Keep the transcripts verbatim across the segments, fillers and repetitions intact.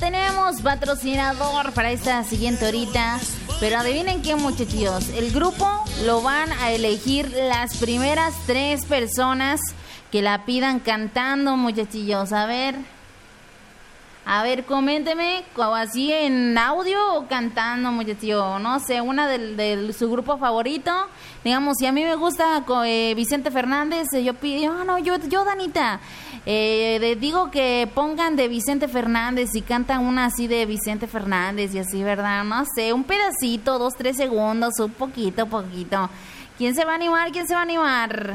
tenemos patrocinador para esta siguiente horita. Pero adivinen qué, muchachos. El grupo lo van a elegir las primeras tres personas que la pidan cantando, muchachillos. A ver. A ver, coménteme, así en audio o cantando, muchachillo. No sé, una de del, su grupo favorito. Digamos, si a mí me gusta eh, Vicente Fernández, eh, yo pido, ah, no, yo, yo Danita, eh, de, digo que pongan de Vicente Fernández y cantan una así de Vicente Fernández y así, ¿verdad? No sé, un pedacito, dos, tres segundos, un poquito, poquito. ¿Quién se va a animar? ¿Quién se va a animar?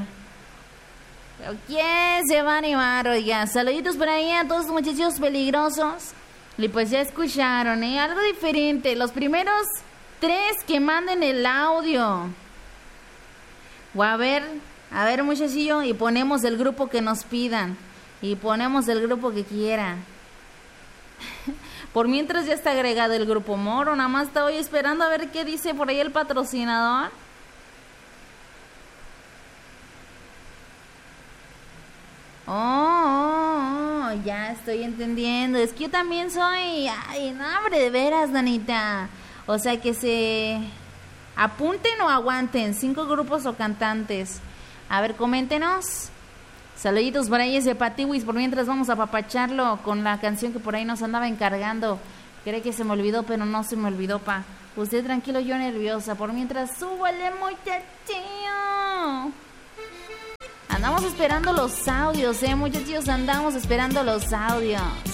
¿Quién se va a animar? Oiga, saluditos por ahí a todos los muchachos peligrosos. Y pues ya escucharon, ¿eh? Algo diferente. Los primeros tres que manden el audio. O a ver, a ver, muchachillo, y ponemos el grupo que nos pidan. Y ponemos el grupo que quiera. Por mientras ya está agregado el grupo Moro. Nada más estoy esperando a ver qué dice por ahí el patrocinador. Oh, oh, oh, ya estoy entendiendo. Es que yo también soy... Ay, no, hombre, de veras, Danita. O sea, que se apunten o aguanten. Cinco grupos o cantantes. A ver, coméntenos. Saluditos por ahí ese Patiwis. Por mientras vamos a apapacharlo con la canción que por ahí nos andaba encargando. Cree que se me olvidó, pero no se me olvidó, pa. Usted tranquilo, yo nerviosa. Por mientras, súbale, muchachillo. Andamos esperando los audios, eh, muchachos, andamos esperando los audios.